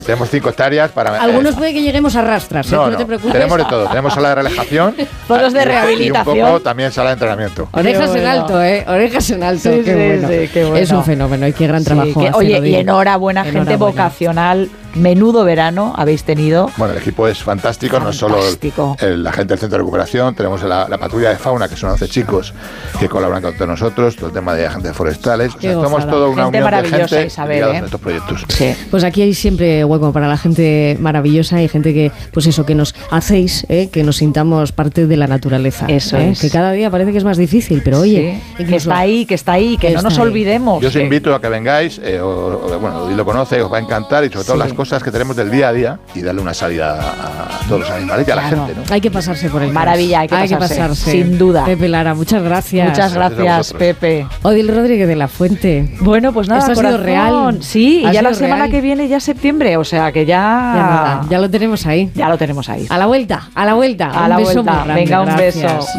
Tenemos 5 hectáreas para... Algunos puede que lleguemos a rastras, no te preocupes. Tenemos de todo. Tenemos sala de relajación. Foros de rehabilitación. Y un poco también sala de entrenamiento. Orejas en alto, Orejas en alto. Sí, qué bueno. Es un fenómeno y qué gran trabajo. Oye, y enhorabuena, gente vocacional. Menudo verano habéis tenido. Bueno, el equipo es fantástico. No solo la gente del centro de recuperación, tenemos la patrulla de fauna, que son 11 chicos que colaboran con todos nosotros, todo el tema de agentes forestales. O sea, somos toda una unión de gente ligados a estos proyectos. Sí. Pues aquí hay siempre hueco para la gente maravillosa y gente que, pues eso, que nos hacéis, que nos sintamos parte de la naturaleza. Eso es. Que cada día parece que es más difícil, pero oye, que está ahí, que no nos olvidemos. Yo os invito a que vengáis, Odil lo conoce, os va a encantar, y sobre todo las cosas que tenemos del día a día, y darle una salida a todos los animales y a la gente, ¿no? Hay que pasarse por el maravilla, hay que pasarse, sin duda. Pepe Lara, muchas gracias. Muchas gracias, Pepe. Odil Rodríguez de la Fuente. Bueno, pues nada, esto ha sido real. Sí, y ya la semana que viene ya es septiembre, o sea que ya lo tenemos ahí. Ya lo tenemos ahí. A la vuelta. A la vuelta. Venga, un beso.